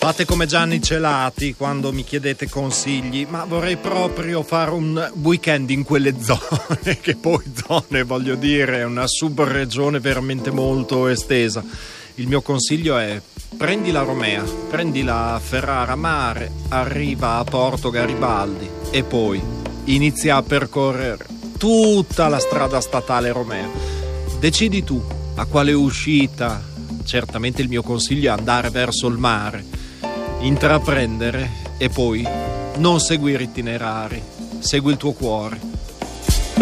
Fate come Gianni Celati quando mi chiedete consigli, ma vorrei proprio fare un weekend in quelle zone, che poi zone, voglio dire, è una subregione veramente molto estesa. Il mio consiglio è: prendi la Romea, prendi la Ferrara Mare, arriva a Porto Garibaldi e poi inizia a percorrere tutta la strada statale Romea. Decidi tu a quale uscita. Certamente il mio consiglio è andare verso il mare, intraprendere e poi non seguire itinerari, segui il tuo cuore.